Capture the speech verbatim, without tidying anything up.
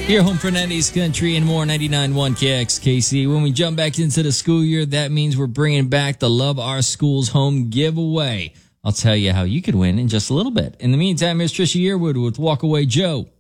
Your home for nineties country and more, ninety-nine point one K X K C. When we jump back into the school year, that means we're bringing back the Love Our Schools Home giveaway. I'll tell you how you could win in just a little bit. In the meantime, Miss Trisha Yearwood with Walk Away Joe.